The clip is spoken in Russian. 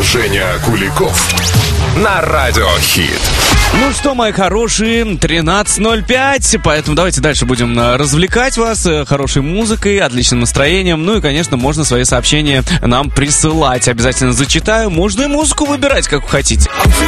Женя Куликов на Радио Хит. Ну что, мои хорошие, 13:05, поэтому давайте дальше будем развлекать вас хорошей музыкой, отличным настроением. Ну и, конечно, можно свои сообщения нам присылать. Обязательно зачитаю. Можно и музыку выбирать, как вы хотите.